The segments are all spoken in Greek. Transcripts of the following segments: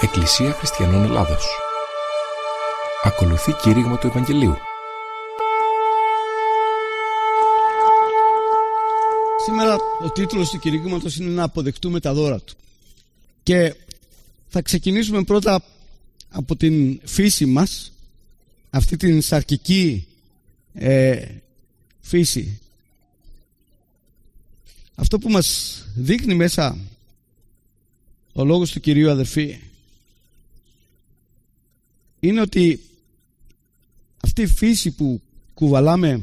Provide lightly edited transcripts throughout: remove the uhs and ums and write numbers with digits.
Εκκλησία Χριστιανών Ελλάδος. Ακολουθεί κήρυγμα του Ευαγγελίου. Σήμερα ο τίτλος του κηρύγματος είναι να αποδεχτούμε τα δώρα του. Και θα ξεκινήσουμε πρώτα από την φύση μας, αυτή την σαρκική φύση. Αυτό που μας δείχνει μέσα ο λόγος του Κυρίου, αδερφοί, είναι ότι αυτή η φύση που κουβαλάμε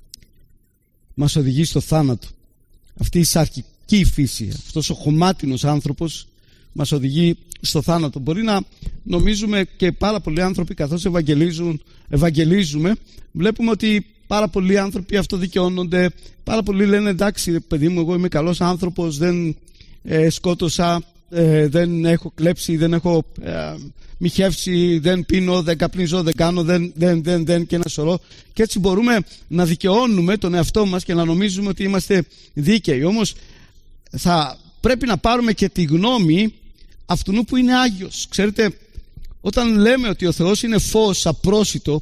μας οδηγεί στο θάνατο. Αυτή η σαρκική φύση, αυτός ο χωμάτινος άνθρωπος μας οδηγεί στο θάνατο. Μπορεί να νομίζουμε, και πάρα πολλοί άνθρωποι καθώς ευαγγελίζουμε, βλέπουμε ότι πάρα πολλοί άνθρωποι αυτοδικαιώνονται. Πάρα πολλοί λένε, εντάξει παιδί μου, εγώ είμαι καλός άνθρωπος, δεν σκότωσα, δεν έχω κλέψει, δεν έχω μοιχεύσει, δεν πίνω, δεν καπνίζω, δεν κάνω, δεν και ένα σωρό. Και έτσι μπορούμε να δικαιώνουμε τον εαυτό μας και να νομίζουμε ότι είμαστε δίκαιοι. Όμως θα πρέπει να πάρουμε και τη γνώμη αυτού που είναι Άγιος. Ξέρετε, όταν λέμε ότι ο Θεός είναι φως απρόσιτο,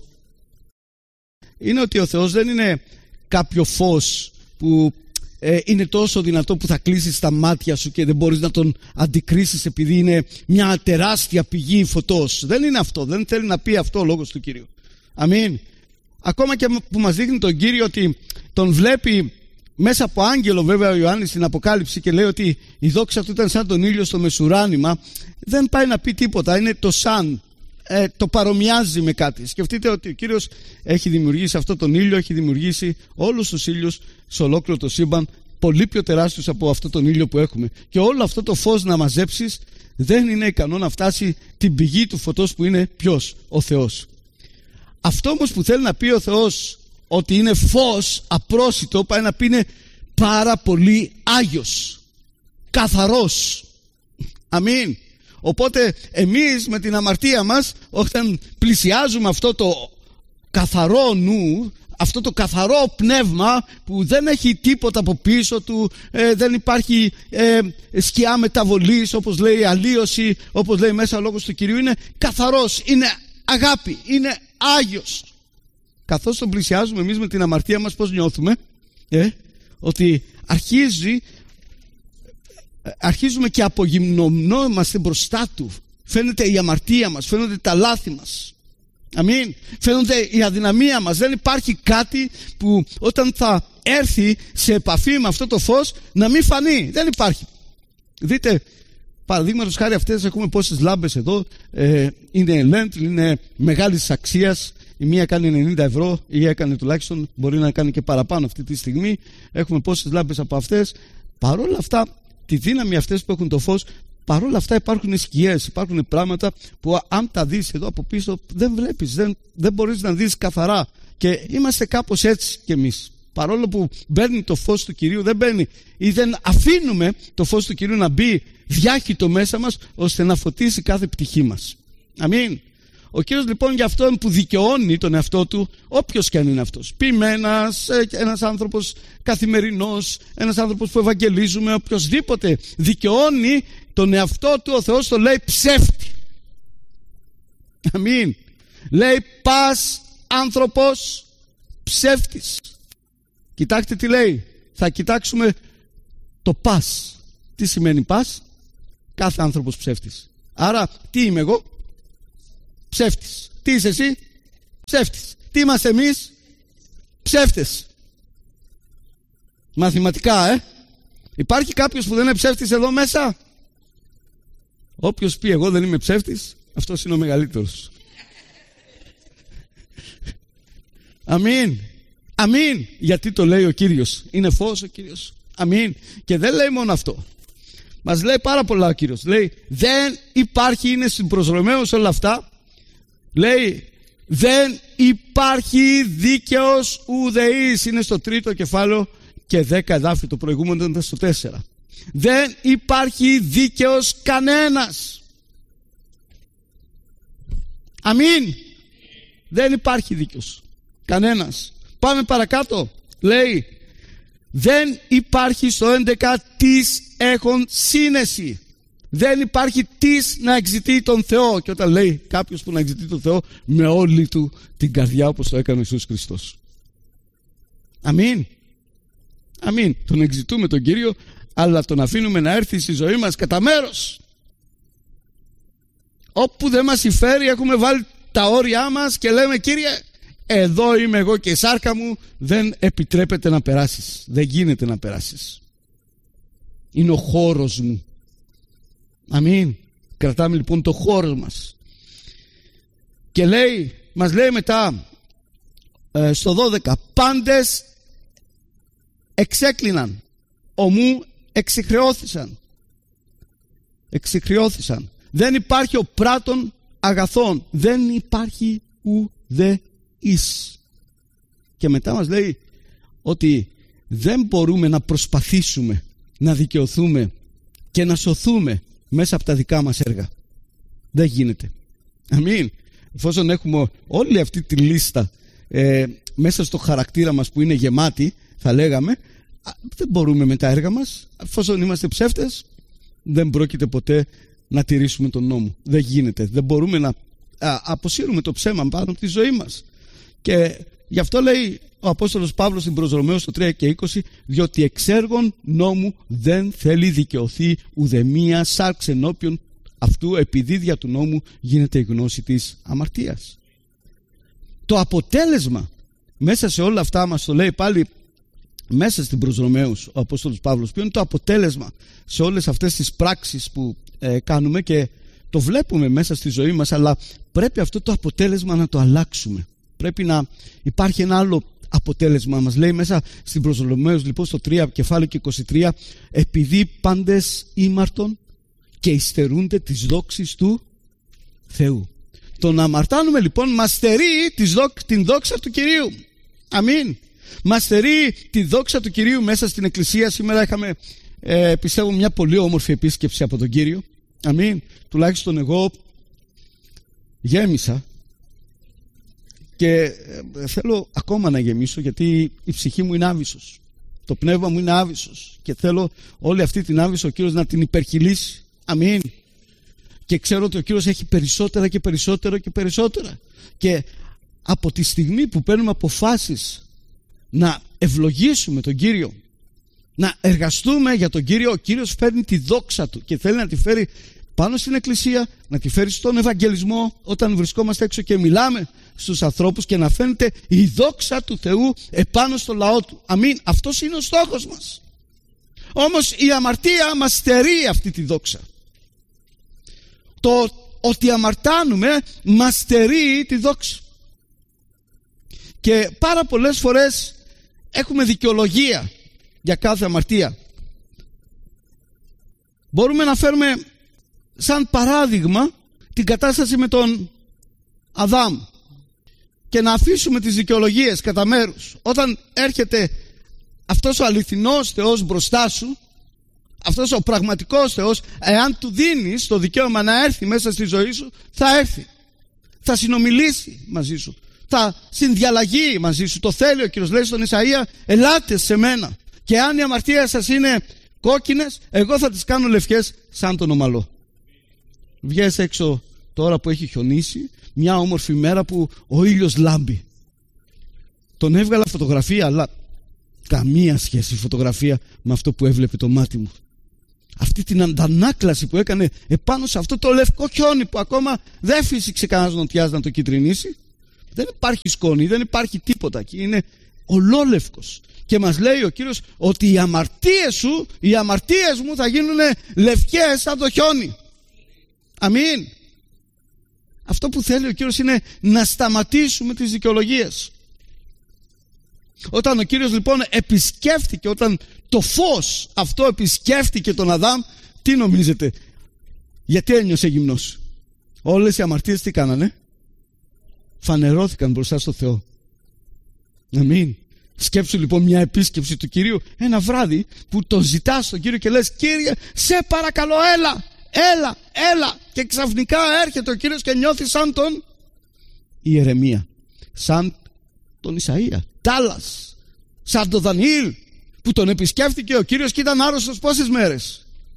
είναι ότι ο Θεός δεν είναι κάποιο φως που είναι τόσο δυνατό που θα κλείσεις τα μάτια σου και δεν μπορείς να τον αντικρίσεις επειδή είναι μια τεράστια πηγή φωτός. Δεν είναι αυτό, δεν θέλει να πει αυτό ο λόγος του Κυρίου. Αμήν. Ακόμα και που μας δείχνει τον Κύριο ότι τον βλέπει μέσα από άγγελο, βέβαια, ο Ιωάννης στην Αποκάλυψη, και λέει ότι η δόξα του ήταν σαν τον ήλιο στο μεσουράνημα. Δεν πάει να πει τίποτα, είναι το σαν. Το παρομοιάζει με κάτι. Σκεφτείτε ότι ο Κύριος έχει δημιουργήσει αυτό τον ήλιο, έχει δημιουργήσει όλους τους ήλιους σε ολόκληρο το σύμπαν, πολύ πιο τεράστιους από αυτό τον ήλιο που έχουμε. Και όλο αυτό το φως να μαζέψεις δεν είναι ικανό να φτάσει την πηγή του φωτός που είναι ποιος? Ο Θεός. Αυτό όμως που θέλει να πει ο Θεός ότι είναι φως απρόσιτο, πάει να πει είναι πάρα πολύ Άγιος, καθαρός. Αμήν. Οπότε εμείς με την αμαρτία μας, όταν πλησιάζουμε αυτό το καθαρό νου, αυτό το καθαρό πνεύμα που δεν έχει τίποτα από πίσω του, δεν υπάρχει σκιά μεταβολής, όπως λέει αλλίωση, όπως λέει μέσα ο λόγος του Κυρίου, είναι καθαρός, είναι αγάπη, είναι Άγιος. Καθώς τον πλησιάζουμε εμείς με την αμαρτία μας, πώς νιώθουμε? Ότι αρχίζουμε και απογυμνωνόμαστε μπροστά του. Φαίνεται η αμαρτία μας, φαίνονται τα λάθη μας. Αμήν. Φαίνονται η αδυναμία μας. Δεν υπάρχει κάτι που όταν θα έρθει σε επαφή με αυτό το φως να μην φανεί. Δεν υπάρχει. Δείτε, παραδείγματος χάρη, αυτές έχουμε πόσες λάμπες εδώ. Είναι LED, είναι μεγάλης αξίας. Η μία κάνει 90 ευρώ ή έκανε τουλάχιστον, μπορεί να κάνει και παραπάνω αυτή τη στιγμή. Έχουμε πόσες λάμπες από αυτές. Παρόλα αυτά, τη δύναμη αυτές που έχουν το φως, παρόλα αυτά υπάρχουν σκιές, υπάρχουν πράγματα που αν τα δεις εδώ από πίσω δεν βλέπεις, δεν μπορείς να δεις καθαρά. Και είμαστε κάπως έτσι κι εμείς. Παρόλο που μπαίνει το φως του Κυρίου, δεν μπαίνει ή δεν αφήνουμε το φως του Κυρίου να μπει διάχυτο μέσα μας, ώστε να φωτίσει κάθε πτυχή μας. Αμήν. Ο Κύριος λοιπόν για αυτόν που δικαιώνει τον εαυτό του, όποιος και αν είναι αυτός, ποιημένας, ένας άνθρωπος καθημερινός, ένας άνθρωπος που ευαγγελίζουμε, οποιοσδήποτε δικαιώνει τον εαυτό του, ο Θεός το λέει ψεύτη. Αμήν. Λέει πας άνθρωπος ψεύτης. Κοιτάξτε τι λέει. Θα κοιτάξουμε το πας. Τι σημαίνει πας? Κάθε άνθρωπος ψεύτης. Άρα τι είμαι εγώ? Ψεύτης. Τι είσαι εσύ? Ψεύτης. Τι είμαστε εμείς? Ψεύτες. Μαθηματικά, Υπάρχει κάποιος που δεν είναι ψεύτης εδώ μέσα? Όποιος πει εγώ δεν είμαι ψεύτης, αυτός είναι ο μεγαλύτερος. Αμήν. Αμήν. Γιατί το λέει ο Κύριος? Είναι φως ο Κύριος. Αμήν. Και δεν λέει μόνο αυτό. Μας λέει πάρα πολλά ο Κύριος. Λέει δεν υπάρχει, είναι στην προς Ρωμαίους όλα αυτά. Λέει δεν υπάρχει δίκαιος ουδεής. Είναι στο 3ο κεφάλαιο και 10 εδάφιο. Το προηγούμενο ήταν στο 4. Δεν υπάρχει δίκαιος κανένας. Αμήν. Δεν υπάρχει δίκαιος κανένας. Πάμε παρακάτω. Λέει δεν υπάρχει στο 11 τις έχων σύνεση. Δεν υπάρχει τις να εξητεί τον Θεό. Και όταν λέει κάποιος που να εξητεί τον Θεό με όλη του την καρδιά, όπως το έκανε ο Ιησούς Χριστός. Αμήν. Αμήν. Τον εξητούμε τον Κύριο, αλλά τον αφήνουμε να έρθει στη ζωή μας κατά μέρος. Όπου δεν μας συμφέρει, έχουμε βάλει τα όρια μας και λέμε, Κύριε, εδώ είμαι εγώ και η σάρκα μου δεν επιτρέπεται να περάσεις. Δεν γίνεται να περάσεις. Είναι ο χώρος μου. Αμήν. Κρατάμε λοιπόν το χώρο μας. Και μας λέει μετά στο 12, πάντες εξέκλειναν, ομού εξυχρεώθησαν. Δεν υπάρχει ο πράτων αγαθών, δεν υπάρχει ουδέ εις. Και μετά μας λέει ότι δεν μπορούμε να προσπαθήσουμε να δικαιωθούμε και να σωθούμε μέσα από τα δικά μας έργα. Δεν γίνεται. Αμήν. Εφόσον έχουμε όλη αυτή τη λίστα μέσα στο χαρακτήρα μας που είναι γεμάτη, θα λέγαμε, δεν μπορούμε με τα έργα μας. Εφόσον είμαστε ψεύτες, δεν πρόκειται ποτέ να τηρήσουμε τον νόμο. Δεν γίνεται. Δεν μπορούμε να αποσύρουμε το ψέμα πάνω από τη ζωή μας. Και γι' αυτό λέει ο Απόστολος Παύλος στην προς Ρωμαίους το 3 και 20, διότι εξ έργων νόμου δεν θέλει δικαιωθεί ουδεμία σάρξ ενώπιον αυτού, επειδή δια του νόμου γίνεται η γνώση της αμαρτίας. Το αποτέλεσμα μέσα σε όλα αυτά μας το λέει πάλι μέσα στην προς Ρωμαίους ο Απόστολος Παύλος. Ποιο είναι το αποτέλεσμα σε όλες αυτές τις πράξεις που κάνουμε και το βλέπουμε μέσα στη ζωή μας, αλλά πρέπει αυτό το αποτέλεσμα να το αλλάξουμε. Πρέπει να υπάρχει ένα άλλο αποτέλεσμα. Μας λέει μέσα στην προς Ρωμαίους λοιπόν στο 3 κεφάλαιο και 23, επειδή πάντες ήμαρτον και υστερούνται τις δόξεις του Θεού. Το να αμαρτάνουμε λοιπόν μας στερεί την δόξα του Κυρίου. Αμήν. Μας στερεί τη δόξα του Κυρίου μέσα στην Εκκλησία. Σήμερα είχαμε πιστεύω μια πολύ όμορφη επίσκεψη από τον Κύριο. Αμήν. Τουλάχιστον εγώ γέμισα και θέλω ακόμα να γεμίσω, γιατί η ψυχή μου είναι άβυσσος, το πνεύμα μου είναι άβυσσος και θέλω όλη αυτή την άβυσσο ο Κύριος να την υπερχειλήσει. Αμήν. Και ξέρω ότι ο Κύριος έχει περισσότερα και περισσότερα και περισσότερα, και από τη στιγμή που παίρνουμε αποφάσεις να ευλογήσουμε τον Κύριο, να εργαστούμε για τον Κύριο, ο Κύριος φέρνει τη δόξα του και θέλει να τη φέρει πάνω στην Εκκλησία, να τη φέρει στον Ευαγγελισμό όταν βρισκόμαστε έξω και μιλάμε στους ανθρώπους, και να φαίνεται η δόξα του Θεού επάνω στο λαό του. Αμήν. Αυτός είναι ο στόχος μας. Όμως η αμαρτία μας στερεί αυτή τη δόξα. Το ότι αμαρτάνουμε μας στερεί τη δόξα. Και πάρα πολλές φορές έχουμε δικαιολογία για κάθε αμαρτία. Μπορούμε να φέρουμε σαν παράδειγμα την κατάσταση με τον Αδάμ και να αφήσουμε τις δικαιολογίες κατά μέρους. Όταν έρχεται αυτός ο αληθινός Θεός μπροστά σου, αυτός ο πραγματικός Θεός, εάν του δίνεις το δικαίωμα να έρθει μέσα στη ζωή σου, θα έρθει, θα συνομιλήσει μαζί σου, θα συνδιαλλαγεί μαζί σου. Το θέλει ο Κύριος. Λέει στον Ισαΐα, ελάτε σε μένα και αν οι αμαρτίες σας είναι κόκκινες, εγώ θα τις κάνω λευκές σαν τον ομαλό. Βγες έξω τώρα που έχει χιονίσει, μια όμορφη μέρα που ο ήλιος λάμπει. Τον έβγαλα φωτογραφία, αλλά καμία σχέση φωτογραφία με αυτό που έβλεπε το μάτι μου. Αυτή την αντανάκλαση που έκανε επάνω σε αυτό το λευκό χιόνι που ακόμα δεν φύσηξε κανένας νοτιάς να το κυτρινίσει. Δεν υπάρχει σκόνη, δεν υπάρχει τίποτα εκεί, είναι ολόλευκος. Και μας λέει ο Κύριος ότι οι αμαρτίες σου, οι αμαρτίες μου θα γίνουν λευκές σαν το χιόνι. Αμήν. Αυτό που θέλει ο Κύριος είναι να σταματήσουμε τις δικαιολογίες. Όταν ο Κύριος λοιπόν επισκέφτηκε, όταν το φως αυτό επισκέφτηκε τον Αδάμ, τι νομίζετε? Γιατί ένιωσε γυμνός? Όλες οι αμαρτίες τι κάνανε? Φανερώθηκαν μπροστά στο Θεό. Αμήν. Σκέψου λοιπόν μια επίσκεψη του Κυρίου, ένα βράδυ που τον ζητάς τον Κύριο και λες, Κύριε, σε παρακαλώ, έλα. Και ξαφνικά έρχεται ο Κύριος και νιώθει σαν τον Ιερεμία, σαν τον Ισαΐα, Τάλλας, σαν τον Δανιήλ, που τον επισκέφτηκε ο Κύριος και ήταν άρρωστος πόσες μέρες?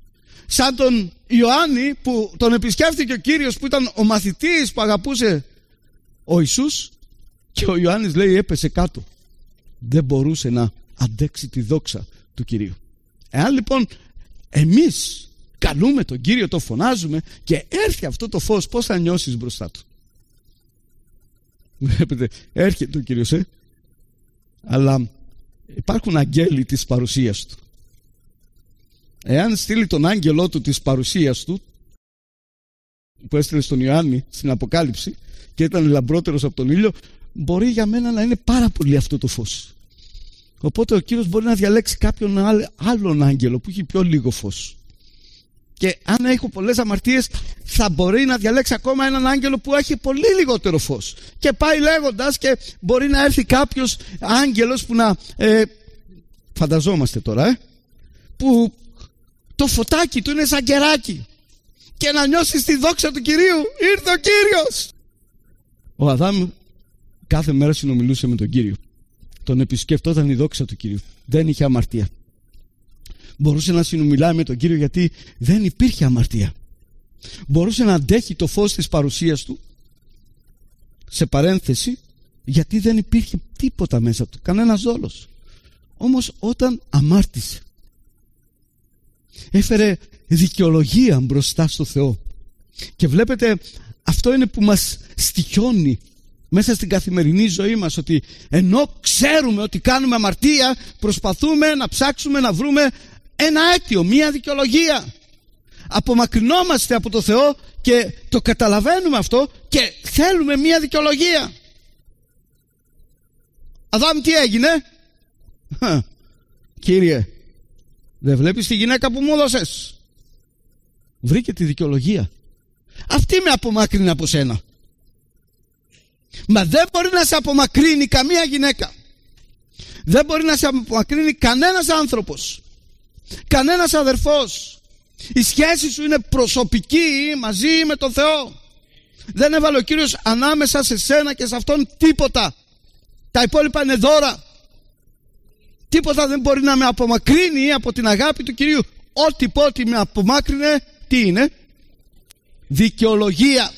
σαν τον Ιωάννη που τον επισκέφθηκε ο Κύριος, που ήταν ο μαθητής που αγαπούσε ο Ιησούς, και ο Ιωάννης λέει έπεσε κάτω. Δεν μπορούσε να αντέξει τη δόξα του Κυρίου. Εάν λοιπόν εμείς καλούμε τον Κύριο, το φωνάζουμε και έρθει αυτό το φως, πώς θα νιώσεις μπροστά του? Βλέπετε, έρχεται ο Κύριος, αλλά υπάρχουν αγγέλοι της παρουσίας του. Εάν στείλει τον άγγελό του της παρουσίας του, που έστειλε στον Ιωάννη στην Αποκάλυψη και ήταν λαμπρότερος από τον ήλιο, μπορεί για μένα να είναι πάρα πολύ αυτό το φως. Οπότε ο Κύριος μπορεί να διαλέξει κάποιον άλλον άγγελο που έχει πιο λίγο φως. Και αν έχω πολλές αμαρτίες, θα μπορεί να διαλέξει ακόμα έναν άγγελο που έχει πολύ λιγότερο φως. Και πάει λέγοντας, και μπορεί να έρθει κάποιος άγγελος που να φανταζόμαστε τώρα, που το φωτάκι του είναι σαν κεράκι, και να νιώσεις τη δόξα του Κυρίου. Ήρθε ο Κύριος. Ο Αδάμ κάθε μέρα συνομιλούσε με τον Κύριο. Τον επισκεφτόταν η δόξα του Κυρίου. Δεν είχε αμαρτία. Μπορούσε να συνομιλάει με τον Κύριο γιατί δεν υπήρχε αμαρτία. Μπορούσε να αντέχει το φως της παρουσίας του, σε παρένθεση, γιατί δεν υπήρχε τίποτα μέσα του, κανένας δόλος. Όμως όταν αμάρτησε, έφερε δικαιολογία μπροστά στο Θεό. Και βλέπετε, αυτό είναι που μας στοιχιώνει μέσα στην καθημερινή ζωή μας, ότι ενώ ξέρουμε ότι κάνουμε αμαρτία, προσπαθούμε να ψάξουμε να βρούμε ένα αίτιο, μία δικαιολογία. Απομακρυνόμαστε από το Θεό και το καταλαβαίνουμε αυτό και θέλουμε μία δικαιολογία. Αδάμ, τι έγινε? Κύριε, δεν βλέπεις τη γυναίκα που μου έδωσες? Βρήκε τη δικαιολογία. Αυτή με απομάκρυνε από σένα. Μα δεν μπορεί να σε απομακρύνει καμία γυναίκα. Δεν μπορεί να σε απομακρύνει κανένας άνθρωπος, κανένας αδερφός. Η σχέση σου είναι προσωπική μαζί με τον Θεό. Δεν έβαλε ο Κύριος ανάμεσα σε σένα και σε αυτόν τίποτα. Τα υπόλοιπα είναι δώρα. Τίποτα δεν μπορεί να με απομακρύνει από την αγάπη του Κυρίου. Ό,τι πω ότι με απομάκρυνε, τι είναι? Δικαιολογία.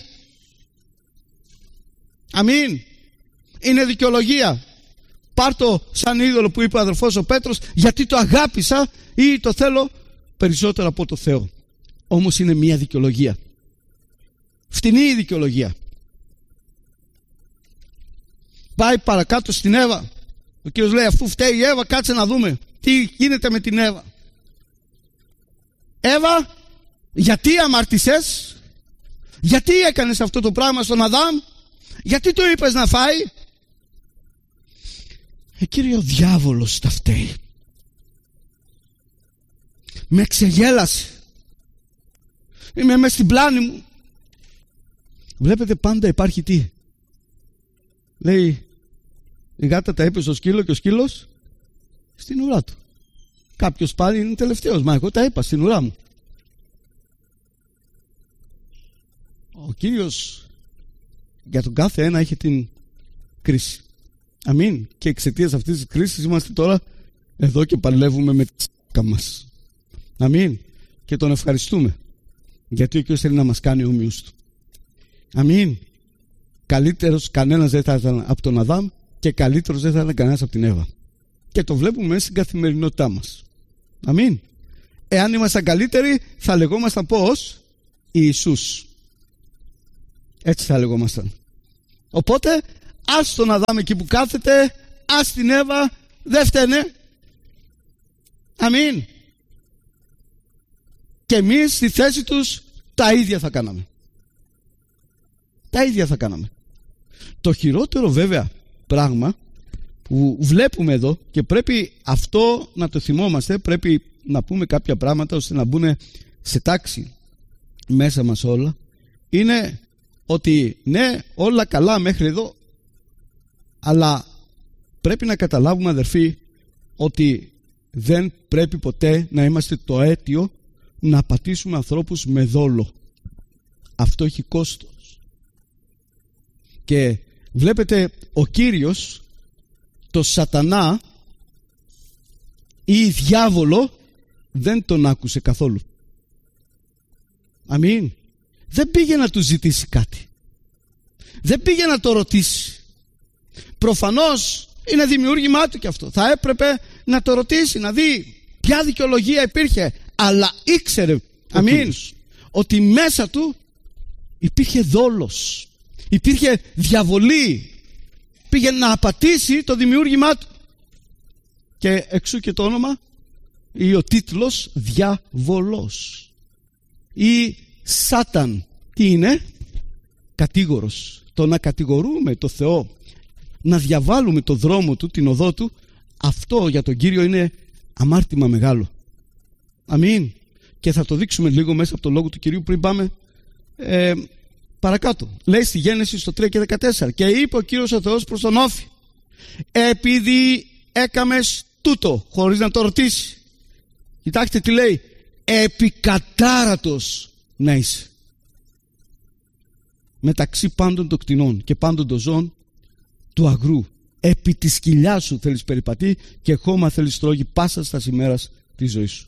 Αμήν. Είναι δικαιολογία. Πάρ' το σαν είδωλο που είπε ο αδερφός ο Πέτρος, γιατί το αγάπησα ή το θέλω περισσότερο από το Θεό. Όμως είναι μια δικαιολογία. Φτηνή η δικαιολογία. Πάει παρακάτω στην Εύα. Ο Κύριος λέει, αφού φταίει η Εύα, κάτσε να δούμε τι γίνεται με την Εύα. Εύα, γιατί αμάρτησες? Γιατί έκανες αυτό το πράγμα στον Αδάμ? Γιατί του είπες να φάει? Κύριε, ο διάβολος τα φταίει. Με ξεγέλασε. Είμαι μες στην πλάνη μου. Βλέπετε, πάντα υπάρχει τι? Λέει, η γάτα τα είπε στο σκύλο και ο σκύλος στην ουρά του. Κάποιος πάλι είναι τελευταίος. Μα εγώ τα είπα στην ουρά μου. Ο Κύριος για τον κάθε ένα έχει την κρίση. Αμήν. Και εξαιτίας αυτής της κρίσης είμαστε τώρα εδώ και παλεύουμε με τη σάκα μας. Αμήν. Και τον ευχαριστούμε, γιατί ο Κύριος θέλει να μας κάνει όμοιους του. Αμήν. Καλύτερος κανένας δεν θα ήταν από τον Αδάμ και καλύτερος δεν θα ήταν κανένας από την Εύα. Και το βλέπουμε μέσα στην καθημερινότητά μας. Αμήν. Εάν ήμασταν καλύτεροι, θα λεγόμασταν πώς? Ιησούς. Έτσι θα λεγόμασταν. Οπότε ας τον Αδάμ εκεί που κάθεται, ας την Εύα, δεν φταίνε. Αμήν. Και εμείς στη θέση τους τα ίδια θα κάναμε. Τα ίδια θα κάναμε. Το χειρότερο βέβαια πράγμα που βλέπουμε εδώ, και πρέπει αυτό να το θυμόμαστε, πρέπει να πούμε κάποια πράγματα ώστε να μπουν σε τάξη μέσα μας όλα, είναι ότι ναι, όλα καλά μέχρι εδώ, αλλά πρέπει να καταλάβουμε, αδερφοί, ότι δεν πρέπει ποτέ να είμαστε το αίτιο να πατήσουμε ανθρώπους με δόλο. Αυτό έχει κόστος. Και βλέπετε, ο Κύριος το σατανά ή διάβολο δεν τον άκουσε καθόλου. Αμήν. Δεν πήγε να του ζητήσει κάτι. Δεν πήγε να το ρωτήσει. Προφανώς είναι δημιούργημά του και αυτό. Θα έπρεπε να το ρωτήσει, να δει ποια δικαιολογία υπήρχε. Αλλά ήξερε, αμήν, ότι μέσα του υπήρχε δόλος, υπήρχε διαβολή. Πήγε να απατήσει το δημιούργημά του. Και εξού και το όνομα ή ο τίτλος διαβολός ή Σάταν. Τι είναι? Κατήγορος. Το να κατηγορούμε το Θεό, να διαβάλουμε το δρόμο του, την οδό του, αυτό για τον Κύριο είναι αμάρτημα μεγάλο. Αμήν. Και θα το δείξουμε λίγο μέσα από το λόγο του Κυρίου πριν πάμε παρακάτω. Λέει στη Γένεση στο 3 και 14: και είπε ο Κύριος ο Θεός προς τον Όφη, επειδή έκαμες τούτο, χωρίς να το ρωτήσει. Κοιτάξτε τι λέει: επικατάρατος να είσαι μεταξύ πάντων των κτηνών και πάντων των ζώων του αγρού. Επί της κοιλιάς σου θέλεις περιπατεί και χώμα θέλεις τρώγει πάσα στα ημέρας της ζωής σου.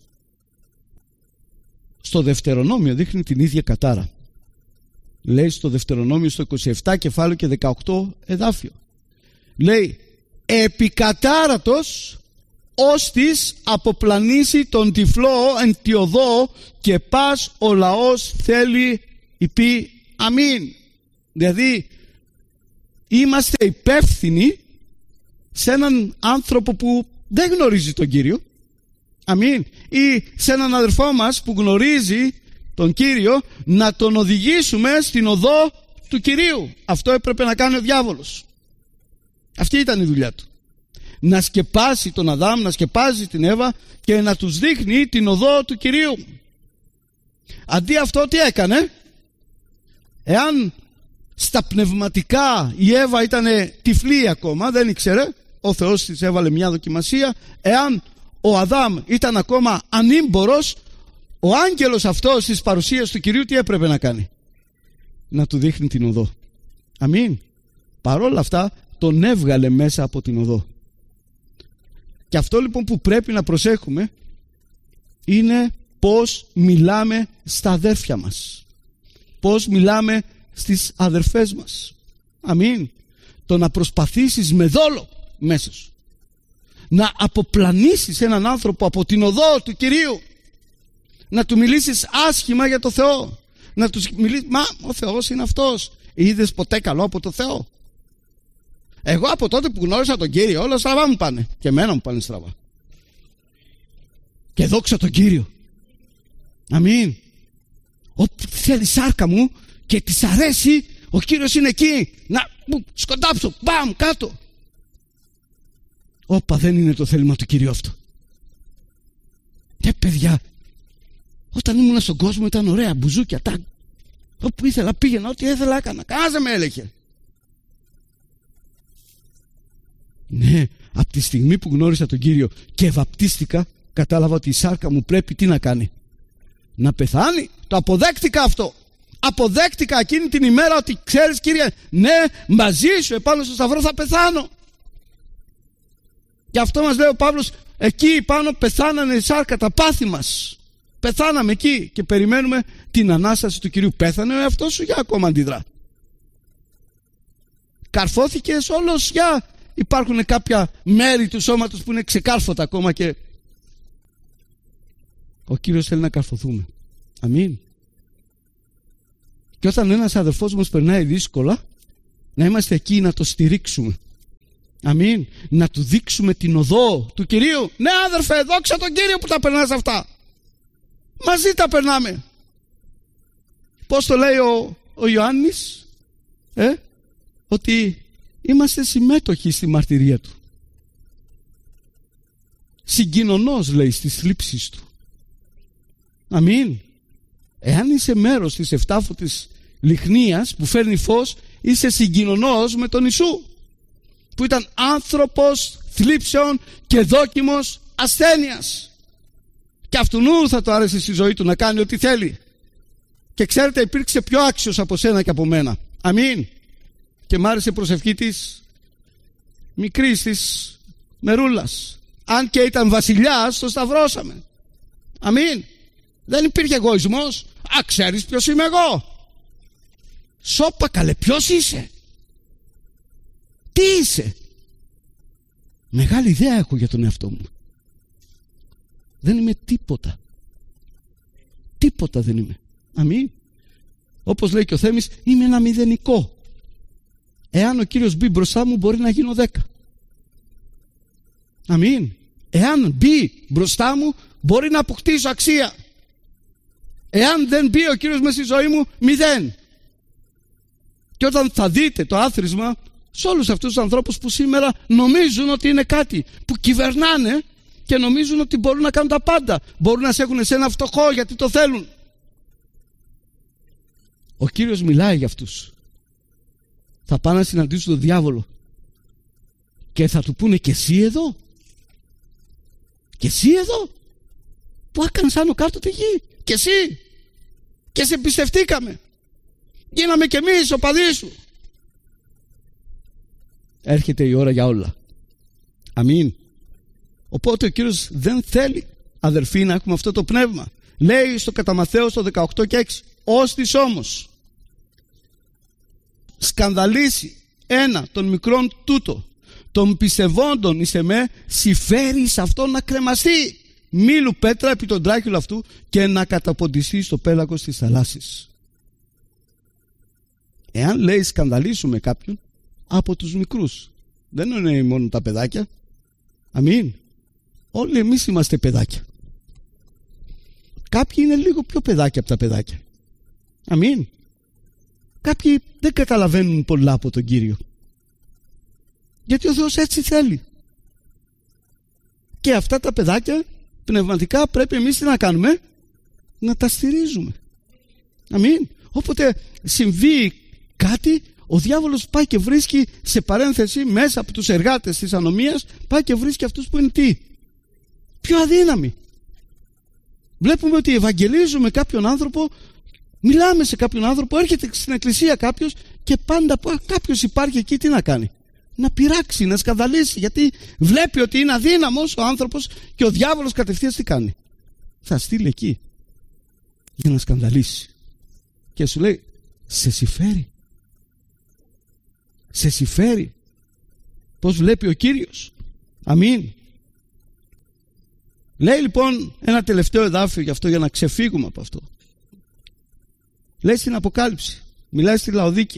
Στο Δευτερονόμιο δείχνει την ίδια κατάρα. Λέει στο Δευτερονόμιο στο 27 κεφάλαιο και 18 εδάφιο. Λέει: επικατάρατος ώστις αποπλανήσει τον τυφλό εν τη οδό και πας ο λαός θέλει υπή αμήν. Δηλαδή είμαστε υπεύθυνοι σε έναν άνθρωπο που δεν γνωρίζει τον Κύριο, αμήν, ή σε έναν αδερφό μας που γνωρίζει τον Κύριο, να τον οδηγήσουμε στην οδό του Κυρίου. Αυτό έπρεπε να κάνει ο διάβολος. Αυτή ήταν η δουλειά του. Να σκεπάσει τον Αδάμ, να σκεπάζει την Εύα και να τους δείχνει την οδό του Κυρίου. Αντί αυτό τι έκανε? Εάν στα πνευματικά η Εύα ήταν τυφλή ακόμα, δεν ήξερε, ο Θεός της έβαλε μια δοκιμασία. Εάν ο Αδάμ ήταν ακόμα ανήμπορος, ο άγγελος αυτός της παρουσίας του Κυρίου τι έπρεπε να κάνει? Να του δείχνει την οδό. Αμήν. Παρόλα αυτά τον έβγαλε μέσα από την οδό. Και αυτό λοιπόν που πρέπει να προσέχουμε είναι πώς μιλάμε στα αδέρφια μας, πώς μιλάμε στις αδερφές μας. Αμήν. Το να προσπαθήσεις με δόλο μέσα σου να αποπλανήσεις έναν άνθρωπο από την οδό του Κυρίου, να του μιλήσεις άσχημα για το Θεό, να του μιλήσεις, μα ο Θεός είναι αυτός. Είδες ποτέ καλό από το Θεό? Εγώ από τότε που γνώρισα τον Κύριο όλα στραβά μου πάνε. Και εμένα μου πάνε στραβά. Και δόξα τον Κύριο. Αμήν. Όπου θέλει σάρκα μου και της αρέσει, ο Κύριος είναι εκεί. Να σκοντάψω, μπαμ, κάτω. Όπα, δεν είναι το θέλημα του Κυρίου αυτό. Παιδιά, όταν ήμουν στον κόσμο ήταν ωραία, μπουζούκια, τάκ. Όπου ήθελα πήγαινα, ό,τι ήθελα έκανα. Κανένας δεν με έλεγε. Ναι, από τη στιγμή που γνώρισα τον Κύριο και βαπτίστηκα, κατάλαβα ότι η σάρκα μου πρέπει τι να κάνει? Να πεθάνει. Το αποδέχτηκα αυτό. Αποδέχτηκα εκείνη την ημέρα ότι ξέρεις Κύριε, ναι, μαζί σου επάνω στο σταυρό θα πεθάνω. Και αυτό μας λέει ο Παύλος, εκεί πάνω πεθάνανε η σάρκα, τα πάθη μας. Πεθάναμε εκεί και περιμένουμε την Ανάσταση του Κυρίου. Πέθανε ο εαυτός σου, για ακόμα αντιδρά? Καρφώθηκες όλος, για υπάρχουν κάποια μέρη του σώματος που είναι ξεκάρφωτα ακόμα και ο Κύριος θέλει να καρφωθούμε. Αμήν. Και όταν ένας αδερφός μας περνάει δύσκολα, να είμαστε εκεί να το στηρίξουμε. Αμήν. Να του δείξουμε την οδό του Κυρίου. Ναι αδερφέ, δόξα τον Κύριο που τα περνάς αυτά. Μαζί τα περνάμε. Πώς το λέει ο Ιωάννης? Ότι είμαστε συμμέτοχοι στη μαρτυρία του. Συγκοινωνός λέει στις θλίψεις του. Αμήν. Εάν είσαι μέρος της εφτάφωτης λιχνίας που φέρνει φως, είσαι συγκοινωνός με τον Ιησού, που ήταν άνθρωπος θλίψεων και δόκιμος ασθένειας. Και αυτού θα το άρεσε στη ζωή του να κάνει ό,τι θέλει. Και ξέρετε, υπήρξε πιο άξιος από σένα και από μένα. Αμήν. Και μ' άρεσε η προσευχή της μικρής της Μερούλας. Αν και ήταν βασιλιάς, το σταυρώσαμε. Αμήν. Δεν υπήρχε εγωισμός. Ξέρεις ποιος είμαι εγώ? Σώπα καλέ, ποιος είσαι? Τι είσαι? Μεγάλη ιδέα έχω για τον εαυτό μου. Δεν είμαι τίποτα. Τίποτα δεν είμαι. Αμήν. Όπως λέει και ο Θέμης, είμαι ένα μηδενικό. Εάν ο Κύριος μπει μπροστά μου, μπορεί να γίνω 10. Αμήν. Εάν μπει μπροστά μου, μπορεί να αποκτήσω αξία. Εάν δεν μπει ο Κύριος μέσα στη ζωή μου, 0. Και όταν θα δείτε το άθροισμα σε όλους αυτούς τους ανθρώπους που σήμερα νομίζουν ότι είναι κάτι, που κυβερνάνε και νομίζουν ότι μπορούν να κάνουν τα πάντα, μπορούν να σε έχουν εσένα φτωχό γιατί το θέλουν. Ο Κύριος μιλάει για αυτούς. Θα πάνε να συναντήσουν τον διάβολο και θα του πούνε, και εσύ εδώ? Και εσύ εδώ που έκανες άνω κάτω τη γη? Και εσύ? Και σε εμπιστευτήκαμε, γίναμε κι εμείς οπαδοί σου. Έρχεται η ώρα για όλα. Αμήν. Οπότε ο Κύριος δεν θέλει, αδερφοί, να έχουμε αυτό το πνεύμα. Λέει στο κατά Ματθαίου στο 18 και 6, ώστις όμως σκανδαλίσει ένα των μικρών τούτο, των πιστευόντων εις εμέ, συμφέρει σε αυτόν να κρεμαστεί. Μήλου πέτρα επί τον τράχυλο αυτού και να καταποντιστεί στο πέλαγος της θαλάσσης. Εάν λέει σκανδαλίσουμε κάποιον, από τους μικρούς, δεν είναι μόνο τα παιδάκια. Αμήν. Όλοι εμείς είμαστε παιδάκια. Κάποιοι είναι λίγο πιο παιδάκια από τα παιδάκια. Αμήν. Κάποιοι δεν καταλαβαίνουν πολλά από τον Κύριο, γιατί ο Θεός έτσι θέλει. Και αυτά τα παιδάκια πνευματικά πρέπει εμείς τι να κάνουμε? Να τα στηρίζουμε. Αμήν. Όποτε συμβεί κάτι, ο διάβολος πάει και βρίσκει σε παρένθεση μέσα από τους εργάτες της ανομίας, πάει και βρίσκει αυτούς που είναι τι? Πιο αδύναμοι. Βλέπουμε ότι ευαγγελίζουμε κάποιον άνθρωπο, μιλάμε σε κάποιον άνθρωπο, έρχεται στην εκκλησία κάποιος και πάντα κάποιος υπάρχει εκεί, τι να κάνει? Να πειράξει, να σκανδαλίσει, γιατί βλέπει ότι είναι αδύναμος ο άνθρωπος και ο διάβολος κατευθείαν τι κάνει? Θα στείλει εκεί για να σκανδαλίσει και σου λέει, σε συμφέρει? Σε συμφέρει πως βλέπει ο Κύριος? Αμήν. Λέει λοιπόν ένα τελευταίο εδάφιο γι' αυτό, για να ξεφύγουμε από αυτό. Λέει στην Αποκάλυψη, μιλάει στη Λαοδίκεια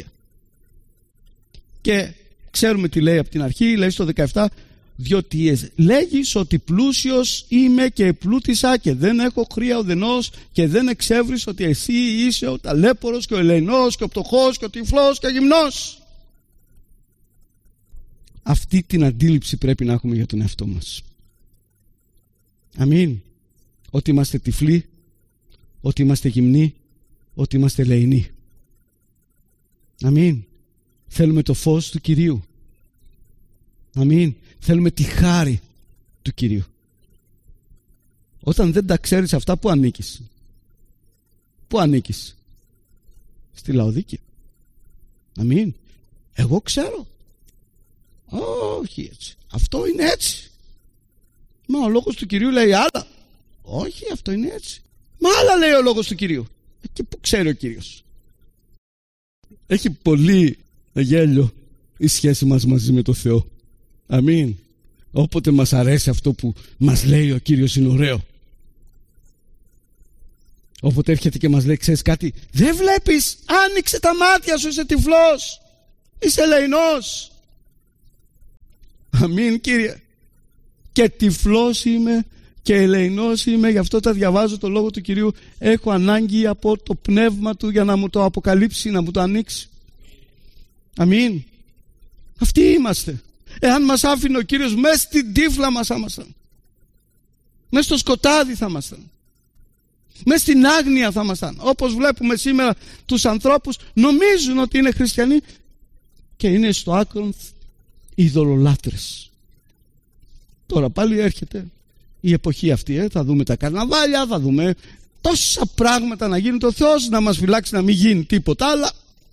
και ξέρουμε τι λέει από την αρχή. Λέει στο 17, διότι λέγεις ότι πλούσιος είμαι και επλούτησα και δεν έχω χρία ουδενός και δεν εξεύρεις ότι εσύ είσαι ο ταλέπορος και ο ελεηνός και ο πτωχός και ο τυφλός και ο γυμνός. Αυτή την αντίληψη πρέπει να έχουμε για τον εαυτό μας. Αμήν. Ότι είμαστε τυφλοί, ότι είμαστε γυμνοί, ότι είμαστε ελεηνοί. Αμήν. Θέλουμε το φως του Κυρίου. Αμήν. Θέλουμε τη χάρη του Κυρίου. Όταν δεν τα ξέρεις αυτά, πού ανήκεις? Πού ανήκεις? Στη Λαοδίκεια. Αμήν. Εγώ ξέρω. Όχι έτσι. Αυτό είναι έτσι. Μα ο λόγος του Κυρίου λέει άλλα. Όχι, αυτό είναι έτσι. Μα άλλα λέει ο λόγος του Κυρίου. Και πού ξέρει ο Κύριος? Έχει πολύ γέλιο η σχέση μας μαζί με το Θεό. Αμήν. Όποτε μας αρέσει αυτό που μας λέει ο Κύριος είναι ωραίο. Όποτε έρχεται και μας λέει, ξέρεις κάτι, δεν βλέπεις? Άνοιξε τα μάτια σου, είσαι τυφλός, είσαι ελεηνός. Αμήν, Κύριε. Και τυφλός είμαι και ελεηνός είμαι, γι' αυτό τα διαβάζω το λόγο του Κυρίου. Έχω ανάγκη από το πνεύμα του για να μου το αποκαλύψει, να μου το ανοίξει. Αμήν. Αυτοί είμαστε. Εάν μας άφηνε ο Κύριος, μέσα στην τύφλα μας θα ήμασταν. Μέσα στο σκοτάδι θα ήμασταν. Μέσα στην άγνοια θα ήμασταν. Όπως βλέπουμε σήμερα τους ανθρώπους, νομίζουν ότι είναι χριστιανοί και είναι στο άκρο ειδωλολάτρες. Τώρα πάλι έρχεται η εποχή αυτή, θα δούμε τα καρναβάλια, θα δούμε τόσα πράγματα να γίνουν. Το Θεός να μας φυλάξει να μην γίνει τίποτα άλλα.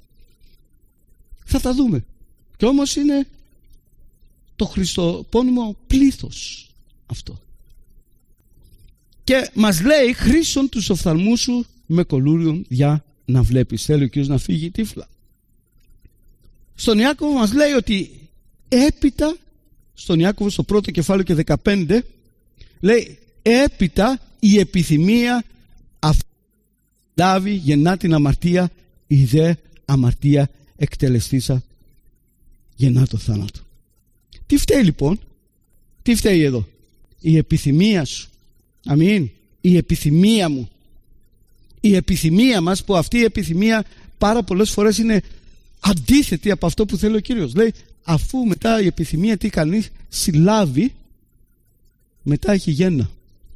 Θα τα δούμε. Και όμως είναι το χριστοπώνυμο πλήθος αυτό. Και μας λέει, χρήσον τους οφθαλμούς σου με κολούριον για να βλέπεις. Θέλει ο Κύριος να φύγει τύφλα. Στον Ιάκωβο μας λέει ότι έπειτα, στον Ιάκωβο στο πρώτο κεφάλαιο και 15, λέει έπειτα η επιθυμία αυτή λάβει γεννά την αμαρτία, η δε αμαρτία εκτελεστήσα γεννά το θάνατο. Τι φταίει λοιπόν? Τι φταίει εδώ? Η επιθυμία σου. Αμήν. Η επιθυμία μου. Η επιθυμία μας, που αυτή η επιθυμία πάρα πολλές φορές είναι αντίθετη από αυτό που θέλει ο Κύριος. Λέει, αφού μετά η επιθυμία τι κάνει? Συλλάβει, μετά έχει γέννα.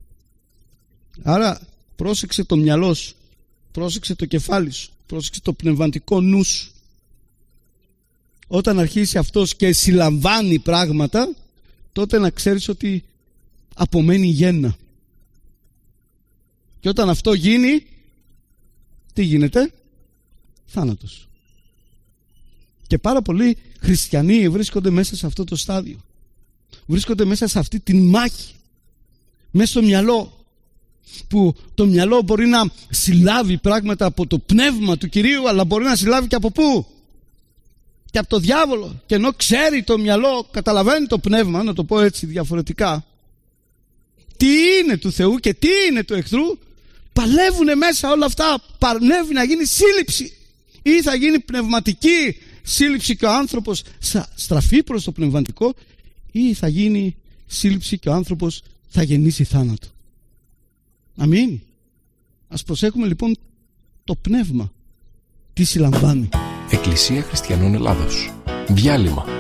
Άρα πρόσεξε το μυαλό σου, πρόσεξε το κεφάλι σου, πρόσεξε το πνευματικό νου σου. Όταν αρχίσει αυτός και συλλαμβάνει πράγματα, τότε να ξέρεις ότι απομένει γέννα. Και όταν αυτό γίνει, τι γίνεται? Θάνατος. Και πάρα πολλοί χριστιανοί βρίσκονται μέσα σε αυτό το στάδιο. Βρίσκονται μέσα σε αυτή τη μάχη, μέσα στο μυαλό, που το μυαλό μπορεί να συλλάβει πράγματα από το πνεύμα του Κυρίου, αλλά μπορεί να συλλάβει και από πού? Και από το διάβολο. Και ενώ ξέρει το μυαλό, καταλαβαίνει το πνεύμα, να το πω έτσι διαφορετικά, τι είναι του Θεού και τι είναι του εχθρού, παλεύουνε μέσα όλα αυτά. Παλεύει να γίνει σύλληψη, ή θα γίνει πνευματική σύλληψη και ο άνθρωπος στραφεί προς το πνευματικό, ή θα γίνει σύλληψη και ο άνθρωπος θα γεννήσει θάνατο. Αμήν. Ας προσέχουμε λοιπόν το πνεύμα τι συλλαμβάνει. Εκκλησία Χριστιανών Ελλάδος. Διάλειμμα.